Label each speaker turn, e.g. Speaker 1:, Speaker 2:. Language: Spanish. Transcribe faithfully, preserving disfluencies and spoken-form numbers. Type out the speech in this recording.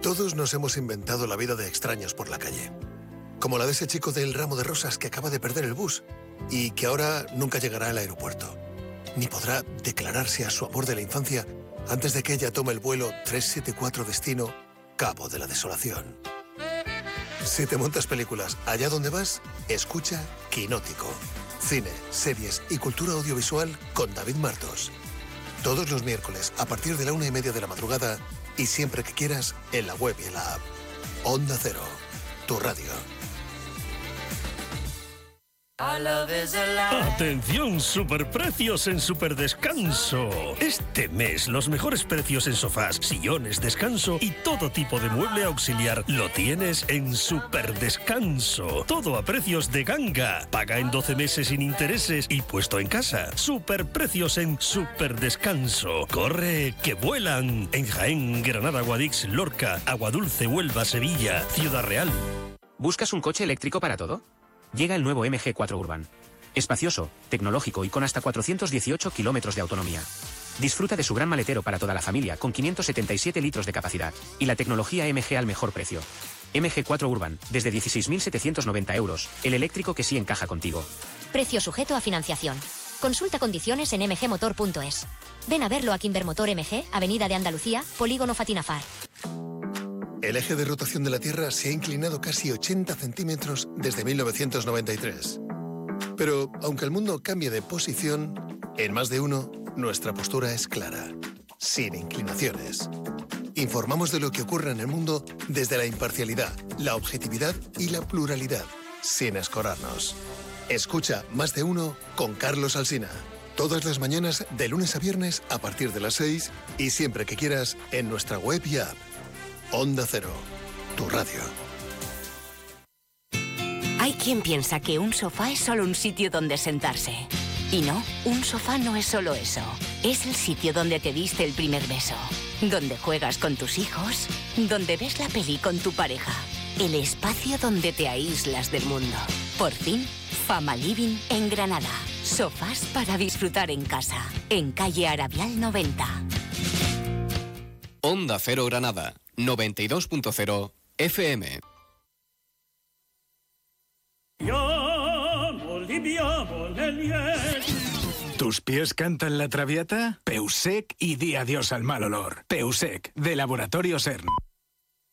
Speaker 1: Todos nos hemos inventado la vida de extraños por la calle. Como la de ese chico del ramo de rosas que acaba de perder el bus y que ahora nunca llegará al aeropuerto. Ni podrá declararse a su amor de la infancia antes de que ella tome el vuelo trescientos setenta y cuatro destino Cabo de la Desolación. Si te montas películas allá donde vas, escucha Quinótico. Cine, series y cultura audiovisual con David Martos. Todos los miércoles a partir de la una y media de la madrugada y siempre que quieras en la web y en la app. Onda Cero, tu radio.
Speaker 2: Atención, superprecios en Superdescanso. Este mes los mejores precios en sofás, sillones, descanso y todo tipo de mueble auxiliar lo tienes en Superdescanso. Todo a precios de ganga. Paga en doce meses sin intereses y puesto en casa. Superprecios en Superdescanso. Corre, que vuelan. En Jaén, Granada, Guadix, Lorca, Aguadulce, Huelva, Sevilla, Ciudad Real.
Speaker 3: ¿Buscas un coche eléctrico para todo? Llega el nuevo M G cuatro Urban. Espacioso, tecnológico y con hasta cuatrocientos dieciocho kilómetros de autonomía. Disfruta de su gran maletero para toda la familia con quinientos setenta y siete litros de capacidad y la tecnología M G al mejor precio. M G cuatro Urban, desde dieciséis mil setecientos noventa euros, el eléctrico que sí encaja contigo.
Speaker 4: Precio sujeto a financiación. Consulta condiciones en m g motor punto es. Ven a verlo a Kimbermotor M G, Avenida de Andalucía, Polígono Fatinafar.
Speaker 1: El eje de rotación de la Tierra se ha inclinado casi ochenta centímetros desde mil novecientos noventa y tres. Pero, aunque el mundo cambie de posición, en Más de Uno, nuestra postura es clara, sin inclinaciones. Informamos de lo que ocurre en el mundo desde la imparcialidad, la objetividad y la pluralidad, sin escorarnos. Escucha Más de Uno con Carlos Alsina. Todas las mañanas, de lunes a viernes, a partir de las seis y siempre que quieras, en nuestra web y app. Onda Cero, tu radio.
Speaker 5: Hay quien piensa que un sofá es solo un sitio donde sentarse. Y no, un sofá no es solo eso. Es el sitio donde te diste el primer beso, donde juegas con tus hijos, donde ves la peli con tu pareja. El espacio donde te aíslas del mundo. Por fin, Fama Living en Granada. Sofás para disfrutar en casa. En calle Arabial noventa.
Speaker 6: Onda Cero Granada, noventa y dos punto cero F M.
Speaker 7: ¿Tus pies cantan la traviata? Peusec y di adiós al mal olor. Peusec, de Laboratorio CERN.